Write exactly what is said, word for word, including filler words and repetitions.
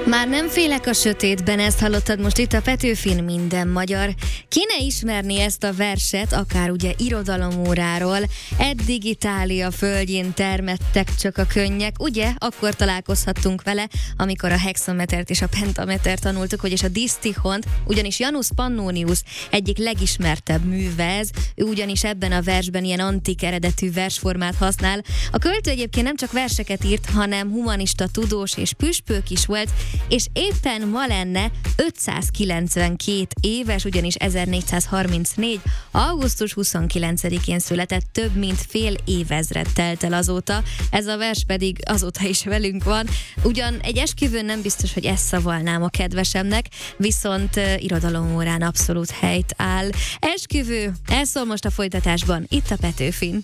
Már nem félek a sötétben, ezt hallottad most itt a Petőfin Minden magyar. Kéne ismerni ezt a verset, akár ugye irodalomóráról. Eddig Itália földjén termettek csak a könnyek, ugye? Akkor találkozhattunk vele, amikor a hexametert és a pentametert tanultuk, vagyis a disztichont, ugyanis Janus Pannonius egyik legismertebb műve ez, ő ugyanis ebben a versben ilyen antik eredetű versformát használ. A költő egyébként nem csak verseket írt, hanem humanista tudós és püspök is volt, és éppen ma lenne ötszázkilencvenkét éves, ugyanis ezernégyszázharmincnégy. augusztus huszonkilencedikén született, több mint fél évezred telt el azóta, ez a vers pedig azóta is velünk van. Ugyan egy esküvőn nem biztos, hogy ezt szavalnám a kedvesemnek, viszont uh, irodalomórán abszolút helyt áll. Esküvő, ez szól most a folytatásban, itt a Petőfin.